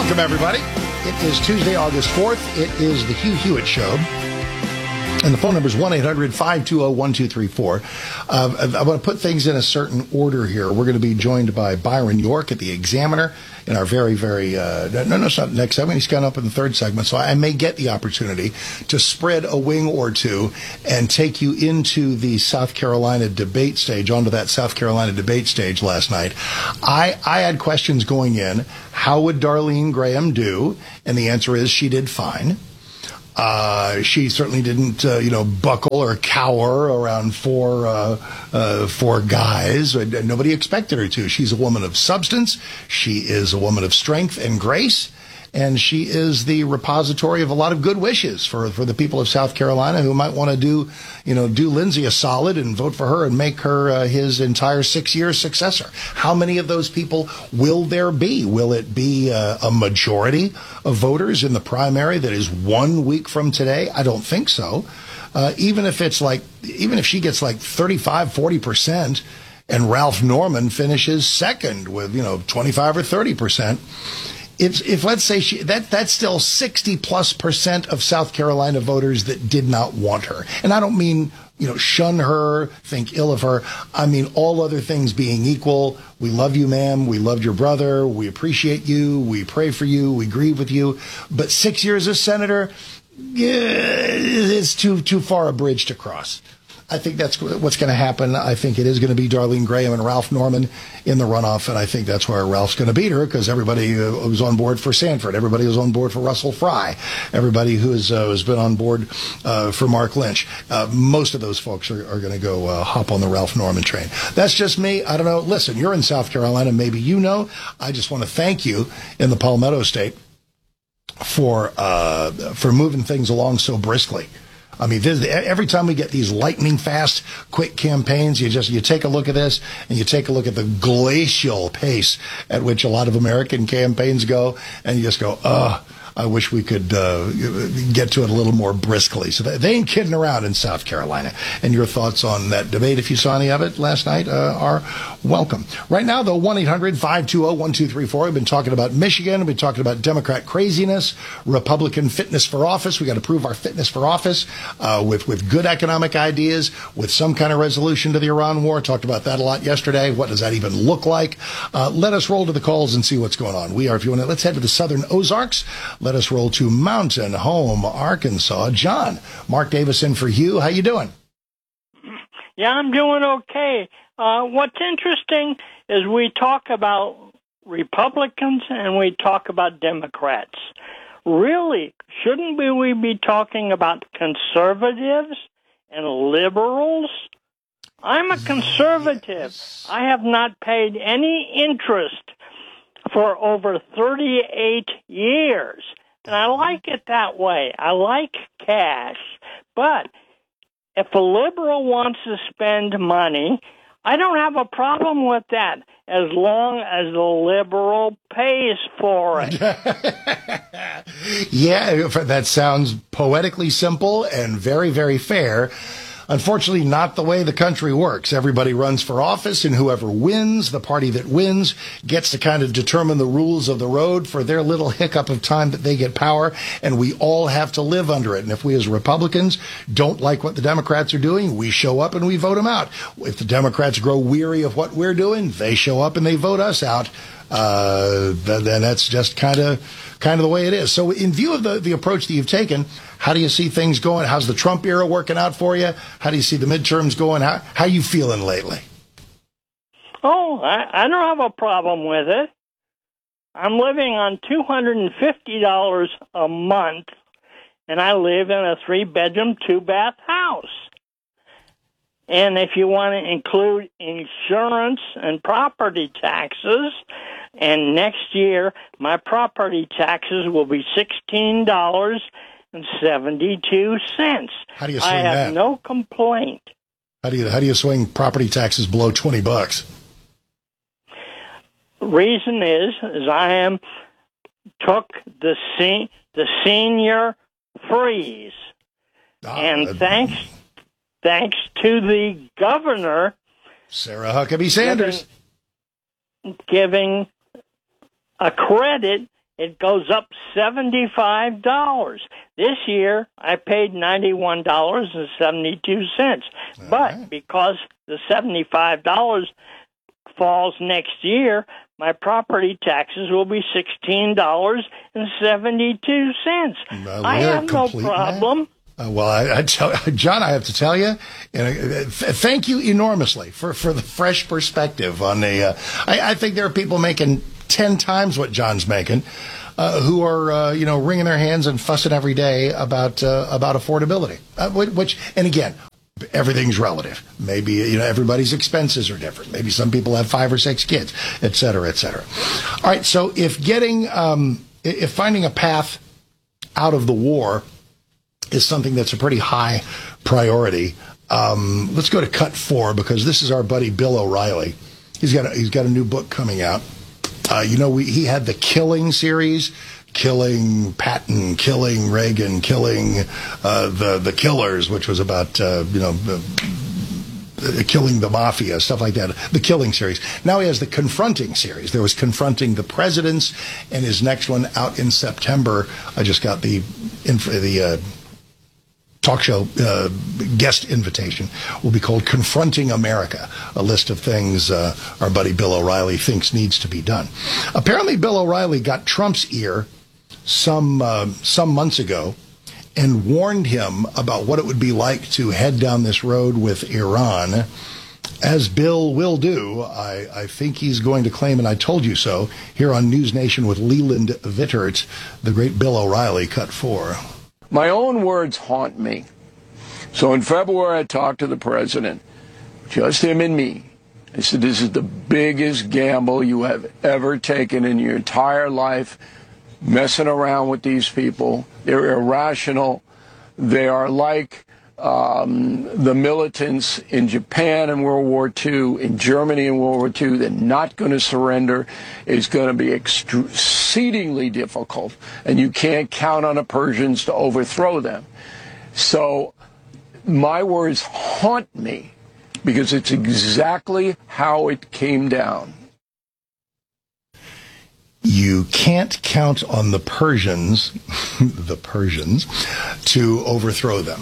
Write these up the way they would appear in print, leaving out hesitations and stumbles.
Welcome, everybody. It is Tuesday, August 4th. It is the Hugh Hewitt Show. And the phone number is 1-800-520-1234. I want to put things in a certain order here. We're going to be joined by Byron York at the Examiner in our very, very, no, it's not next segment. He's coming up in the third segment. So I may get the opportunity to spread a wing or two and take you into the South Carolina debate stage, onto that South Carolina debate stage last night. I had questions going in. How would Darlene Graham do? And the answer is she did fine. She certainly didn't, buckle or cower around four guys. Nobody expected her to. She's a woman of substance. She is a woman of strength and grace. And she is the repository of a lot of good wishes for the people of South Carolina who might want to do Lindsey a solid and vote for her and make her his entire 6-year successor. How many of those people will there be? Will it be a majority of voters in the primary that is 1 week from today? I don't think so. Even if she gets like 35-40%, and Ralph Norman finishes second with 25 or 30%. If let's say that's still 60+% of South Carolina voters that did not want her. And I don't mean, shun her, think ill of her. I mean, all other things being equal. We love you, ma'am. We loved your brother. We appreciate you. We pray for you. We grieve with you. But 6 years as senator, it's too far a bridge to cross. I think that's what's going to happen. I think it is going to be Darlene Graham and Ralph Norman in the runoff, and I think that's where Ralph's going to beat her because everybody was on board for Sanford. Everybody was on board for Russell Fry. Everybody who has been on board for Mark Lynch. Most of those folks are going to go hop on the Ralph Norman train. That's just me. I don't know. Listen, you're in South Carolina. Maybe you know. I just want to thank you in the Palmetto State for moving things along so briskly. I mean, every time we get these lightning fast, quick campaigns, you take a look at this and you take a look at the glacial pace at which a lot of American campaigns go, and you just go, I wish we could get to it a little more briskly. So they ain't kidding around in South Carolina. And your thoughts on that debate, if you saw any of it last night, are welcome. Right now, though, 1-800-520-1234. We've been talking about Michigan. We've been talking about Democrat craziness, Republican fitness for office. We got to prove our fitness for office with good economic ideas, with some kind of resolution to the Iran war. Talked about that a lot yesterday. What does that even look like? Let us roll to the calls and see what's going on. Let's head to the Southern Ozarks. Let us roll to Mountain Home, Arkansas. John, Mark Davis in for Hugh. How you doing? Yeah, I'm doing okay. What's interesting is we talk about Republicans and we talk about Democrats. Really, shouldn't we be talking about conservatives and liberals? I'm a conservative. I have not paid any interest for over 38 years. And I like it that way. I like cash. But if a liberal wants to spend money, I don't have a problem with that as long as the liberal pays for it. Yeah, that sounds poetically simple and very, very fair. Unfortunately, not the way the country works. Everybody runs for office, and whoever wins, the party that wins, gets to kind of determine the rules of the road for their little hiccup of time that they get power, and we all have to live under it. And if we as Republicans don't like what the Democrats are doing, we show up and we vote them out. If the Democrats grow weary of what we're doing, they show up and they vote us out. Then that's just kind of the way it is. So in view of the approach that you've taken, how do you see things going? How's the Trump era working out for you? How do you see the midterms going? How are you feeling lately? Oh, I don't have a problem with it. I'm living on $250 a month, and I live in a 3-bedroom, 2-bath house. And if you want to include insurance and property taxes, and next year my property taxes will be $16.72. How do you swing I have that? no complaint. How do you swing property taxes below $20? Reason is I took the senior freeze, and thanks to the governor, Sarah Huckabee Sanders, giving a credit it goes up $75. This year, I paid $91.72. But because the $75 falls next year, my property taxes will be $16.72. I have no problem. Well, John, I have to tell you, thank you enormously for the fresh perspective on I think there are people making 10 times what John's making, who are wringing their hands and fussing every day about affordability. Which, and again, everything's relative. Maybe everybody's expenses are different. Maybe some people have 5 or 6 kids, et cetera, et cetera. All right. So if finding a path out of the war is something that's a pretty high priority, let's go to cut 4, because this is our buddy Bill O'Reilly. He's got a new book coming out. He had the Killing series, killing Patton, killing Reagan, killing the Killers, which was about killing the mafia, stuff like that. The Killing series. Now he has the Confronting series. There was Confronting the Presidents, and his next one out in September. I just got the talk show guest invitation. Will be called Confronting America, a list of things our buddy Bill O'Reilly thinks needs to be done. Apparently, Bill O'Reilly got Trump's ear some months ago and warned him about what it would be like to head down this road with Iran. As Bill will do, I think he's going to claim, and I told you so, here on News Nation with Leland Vittert, the great Bill O'Reilly, cut 4. My own words haunt me. So in February, I talked to the president, just him and me. I said, this is the biggest gamble you have ever taken in your entire life, messing around with these people. They're irrational. They are like the militants in Japan in World War II, in Germany in World War II. They're not going to surrender. It's going to be exceedingly difficult, and you can't count on the Persians to overthrow them. So my words haunt me because it's exactly how it came down. You can't count on the Persians, to overthrow them.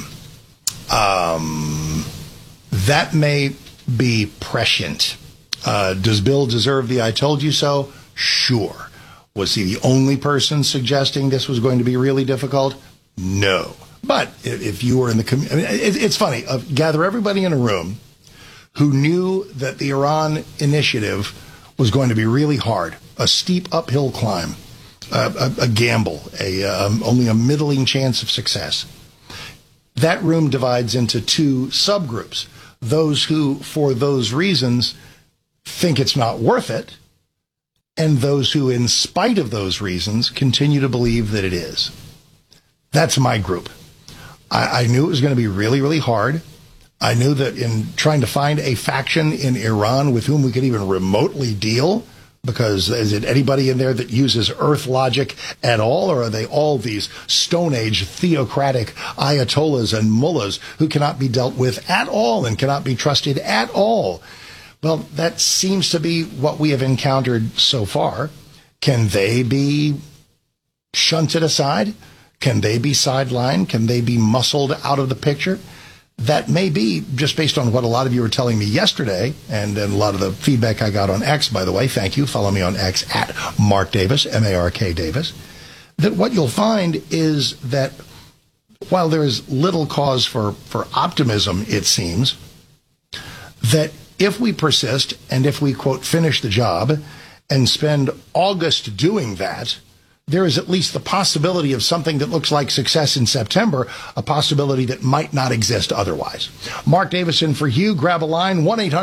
That may be prescient. Does Bill deserve the I told you so? Sure. Was he the only person suggesting this was going to be really difficult? No. But if you were in the community, it's funny. Gather everybody in a room who knew that the Iran initiative was going to be really hard, a steep uphill climb, a gamble, only a middling chance of success. That room divides into 2 subgroups. Those who, for those reasons, think it's not worth it, and those who, in spite of those reasons, continue to believe that it is. That's my group. I knew it was going to be really, really hard. I knew that in trying to find a faction in Iran with whom we could even remotely deal, because is it anybody in there that uses earth logic at all, or are they all these Stone Age theocratic ayatollahs and mullahs who cannot be dealt with at all and cannot be trusted at all? Well, that seems to be what we have encountered so far. Can they be shunted aside? Can they be sidelined? Can they be muscled out of the picture? That may be, just based on what a lot of you were telling me yesterday, and a lot of the feedback I got on X, by the way. Thank you. Follow me on X at Mark Davis, M-A-R-K Davis. That what you'll find is that while there is little cause for optimism, it seems, that if we persist and if we, quote, finish the job and spend August doing that, there is at least the possibility of something that looks like success in September, a possibility that might not exist otherwise. Mark Davison for Hugh. Grab a line,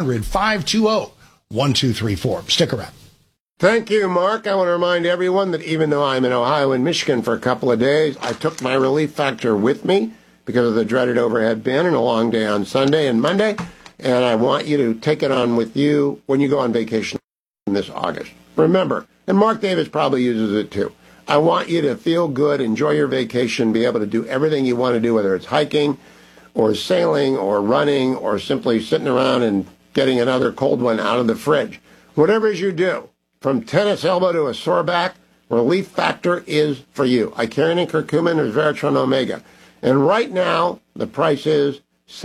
1-800-520-1234. Stick around. Thank you, Mark. I want to remind everyone that even though I'm in Ohio and Michigan for a couple of days, I took my Relief Factor with me because of the dreaded overhead bin and a long day on Sunday and Monday, and I want you to take it on with you when you go on vacation this August. Remember, and Mark Davis probably uses it too, I want you to feel good, enjoy your vacation, be able to do everything you want to do, whether it's hiking or sailing or running or simply sitting around and getting another cold one out of the fridge. Whatever it is you do, from tennis elbow to a sore back, Relief Factor is for you. Icarian curcumin or Veratron Omega. And right now, the price is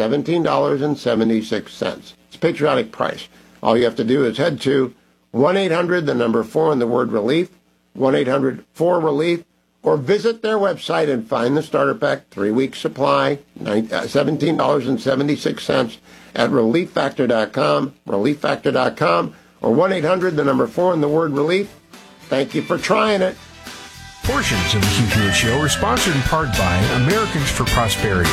$17.76. It's a patriotic price. All you have to do is head to 1-800, the number 4 and the word relief, 1-800-4-RELIEF, or visit their website and find the starter pack, 3-week supply, $17.76 at relieffactor.com, relieffactor.com, or 1-800, the number 4 and the word relief. Thank you for trying it. Portions of the Hugh Hewitt Show are sponsored in part by Americans for Prosperity.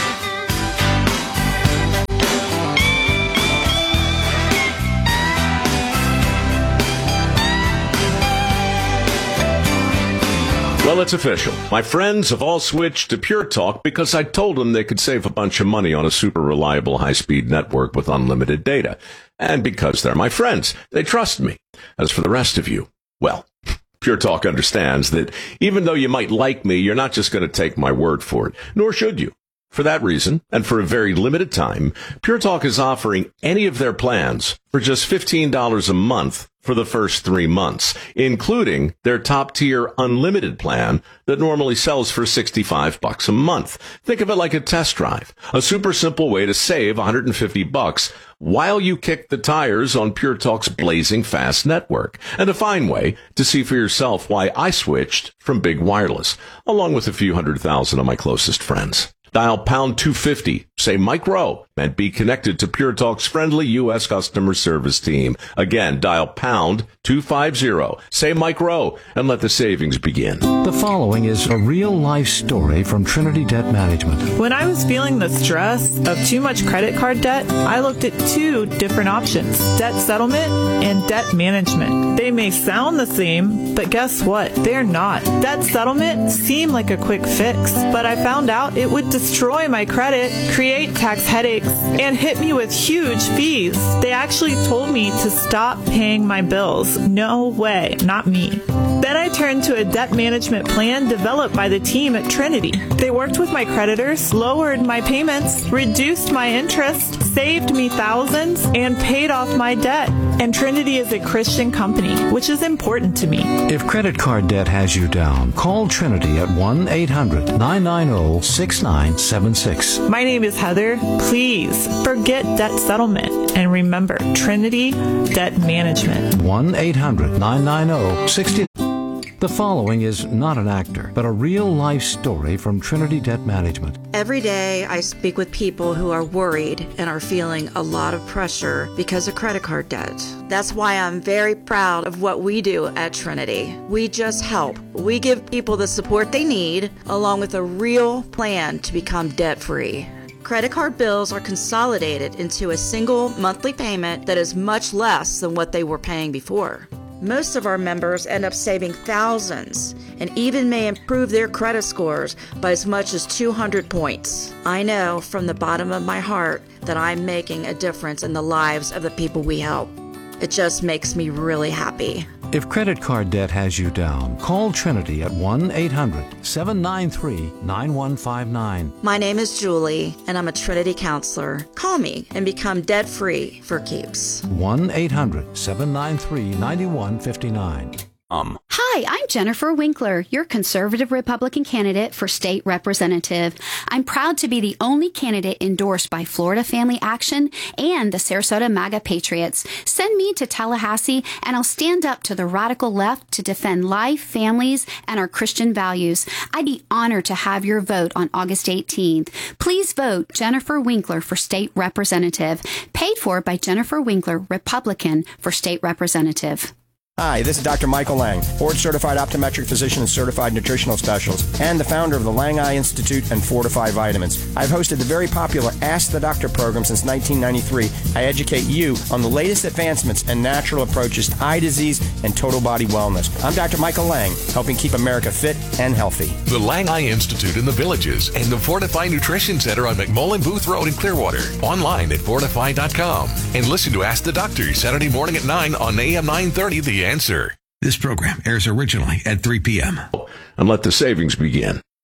Well, it's official. My friends have all switched to Pure Talk because I told them they could save a bunch of money on a super reliable high-speed network with unlimited data. And because they're my friends, they trust me. As for the rest of you, well, Pure Talk understands that even though you might like me, you're not just going to take my word for it, nor should you. For that reason, and for a very limited time, Pure Talk is offering any of their plans for just $15 a month for the first 3 months, including their top-tier unlimited plan that normally sells for $65 a month. Think of it like a test drive, a super simple way to save $150 while you kick the tires on Pure Talk's blazing fast network, and a fine way to see for yourself why I switched from big wireless, along with a few 100,000 of my closest friends. Dial pound 250, say Mike Rowe, and be connected to Pure Talk's friendly U.S. customer service team. Again, dial pound 250, say Mike Rowe, and let the savings begin. The following is a real-life story from Trinity Debt Management. When I was feeling the stress of too much credit card debt, I looked at 2 different options, debt settlement and debt management. They may sound the same, but guess what? They're not. Debt settlement seemed like a quick fix, but I found out it would destroy my credit, create tax headaches, and hit me with huge fees. They actually told me to stop paying my bills. No way, not me. Then I turned to a debt management plan developed by the team at Trinity. They worked with my creditors, lowered my payments, reduced my interest, saved me thousands, and paid off my debt. And Trinity is a Christian company, which is important to me. If credit card debt has you down, call Trinity at 1-800-990-6976. My name is Heather. Please forget debt settlement and remember Trinity Debt Management. 1-800-990-6976. The following is not an actor, but a real-life story from Trinity Debt Management. Every day I speak with people who are worried and are feeling a lot of pressure because of credit card debt. That's why I'm very proud of what we do at Trinity. We just help. We give people the support they need, along with a real plan to become debt-free. Credit card bills are consolidated into a single monthly payment that is much less than what they were paying before. Most of our members end up saving thousands and even may improve their credit scores by as much as 200 points. I know from the bottom of my heart that I'm making a difference in the lives of the people we help. It just makes me really happy. If credit card debt has you down, call Trinity at 1-800-793-9159. My name is Julie, and I'm a Trinity counselor. Call me and become debt-free for keeps. 1-800-793-9159. Hi, I'm Jennifer Winkler, your conservative Republican candidate for state representative. I'm proud to be the only candidate endorsed by Florida Family Action and the Sarasota MAGA Patriots. Send me to Tallahassee and I'll stand up to the radical left to defend life, families, and our Christian values. I'd be honored to have your vote on August 18th. Please vote Jennifer Winkler for state representative. Paid for by Jennifer Winkler, Republican, for state representative. Hi, this is Dr. Michael Lang, board-certified optometric physician and certified nutritional specialist, and the founder of the Lang Eye Institute and Fortify Vitamins. I've hosted the very popular Ask the Doctor program since 1993. I educate you on the latest advancements and natural approaches to eye disease and total body wellness. I'm Dr. Michael Lang, helping keep America fit and healthy. The Lang Eye Institute in the Villages and the Fortify Nutrition Center on McMullen Booth Road in Clearwater. Online at fortify.com. And listen to Ask the Doctor Saturday morning at 9 on AM 930 The Answer. This program airs originally at 3 p.m. And let the savings begin.